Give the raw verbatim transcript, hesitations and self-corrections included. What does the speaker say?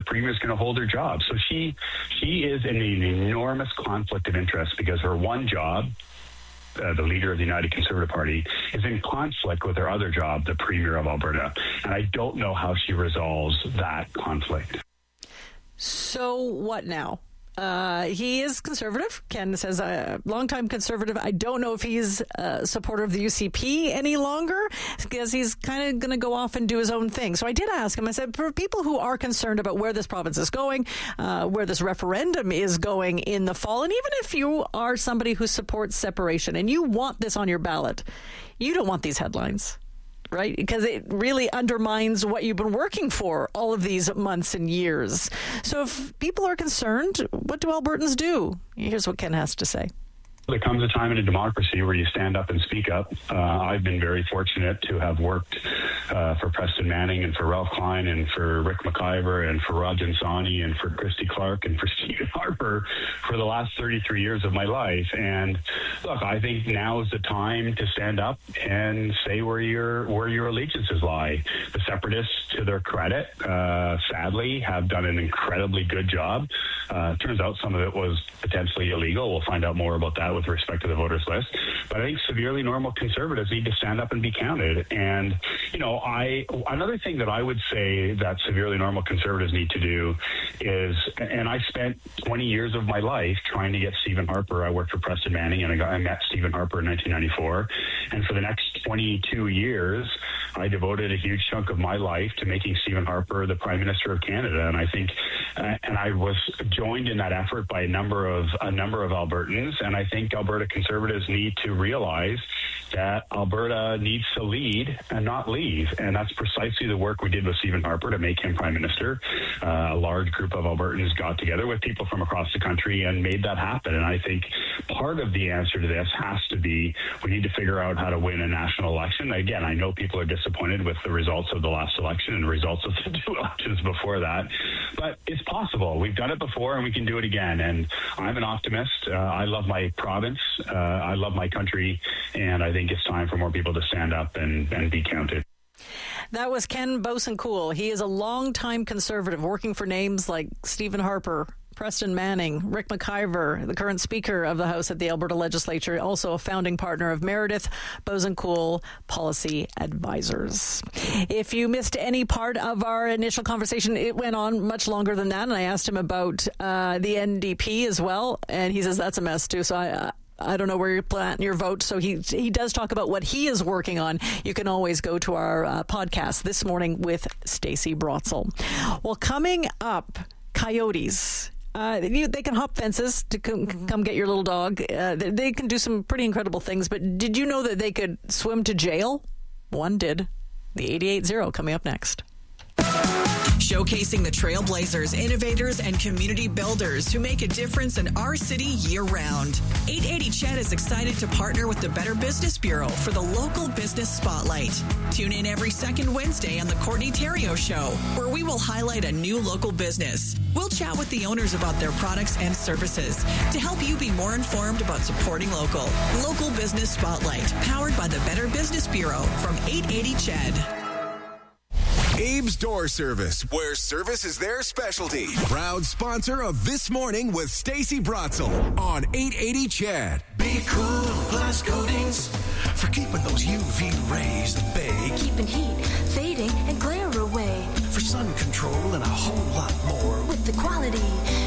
premier is going to hold her job. So she she is in an enormous conflict of interest because her one job, Uh, the leader of the United Conservative Party, is in conflict with her other job, the Premier of Alberta. And I don't know how she resolves that conflict. So what now? Uh, he is conservative. Ken says, a longtime conservative. I don't know if he's a supporter of the U C P any longer because he's kind of going to go off and do his own thing. So I did ask him, I said, for people who are concerned about where this province is going, uh, where this referendum is going in the fall, and even if you are somebody who supports separation and you want this on your ballot, you don't want these headlines. Right? Because it really undermines what you've been working for all of these months and years. So if people are concerned, what do Albertans do? Here's what Ken has to say. There comes a time in a democracy where you stand up and speak up. Uh, I've been very fortunate to have worked uh, for Preston Manning and for Ralph Klein and for Rick McIver and for Rajan Sawhney and for Christy Clark and for Stephen Harper for the last thirty-three years of my life. And look, I think now is the time to stand up and say where your where your allegiances lie. The Separatists, to their credit, uh, sadly, have done an incredibly good job. Uh, turns out some of it was potentially illegal. We'll find out more about that with respect to the voters list. But I think severely normal conservatives need to stand up and be counted. And, you know, I another thing that I would say that severely normal conservatives need to do is, and I spent twenty years of my life trying to get Stephen Harper. I worked for Preston Manning, and I, got, I met Stephen Harper in nineteen ninety-four. And for the next twenty-two years, I devoted a huge chunk of my life to making Stephen Harper the Prime Minister of Canada. And I think, uh, and I was joined in that effort by a number of a number of Albertans. And I think Alberta conservatives need to realize that Alberta needs to lead and not leave. And that's precisely the work we did with Stephen Harper to make him Prime Minister. Uh, a large group of Albertans got together with people from across the country and made that happen. And I think part of the answer to this has to be we need to figure out how to win a national election. Again, I know people are disappointed with the results of the last election and the results of the two elections before that, but it's possible. We've done it before and we can do it again. And I'm an optimist. Uh, I love my province. Uh, I love my country. And I think it's time for more people to stand up and, and be counted. That was Ken Bosanquist. He is a longtime conservative working for names like Stephen Harper, Preston Manning, Rick McIver, the current Speaker of the House at the Alberta Legislature, also a founding partner of Meredith Bosanquist Policy Advisors. If you missed any part of our initial conversation, it went on much longer than that, and I asked him about uh, the N D P as well, and he says that's a mess too, so I... Uh, I don't know where you're planting your vote. So he he does talk about what he is working on. You can always go to our uh, podcast This Morning with Stacey Brotzel. Well, coming up, coyotes. Uh, you, they can hop fences to come, come get your little dog. Uh, they, they can do some pretty incredible things. But did you know that they could swim to jail? One did. The eighty-eight zero coming up next. Showcasing the trailblazers, innovators, and community builders who make a difference in our city year-round. eight eighty C H E D is excited to partner with the Better Business Bureau for the Local Business Spotlight. Tune in every second Wednesday on The Courtney Theriault Show, where we will highlight a new local business. We'll chat with the owners about their products and services to help you be more informed about supporting local. Local Business Spotlight, powered by the Better Business Bureau from eight eighty C H E D. Abe's Door Service, where service is their specialty. Proud sponsor of This Morning with Stacey Brotzel on eight eighty C H E D. Be Cool Plus Coatings for keeping those U V rays at bay. Keeping heat, fading, and glare away. For sun control and a whole lot more. With the quality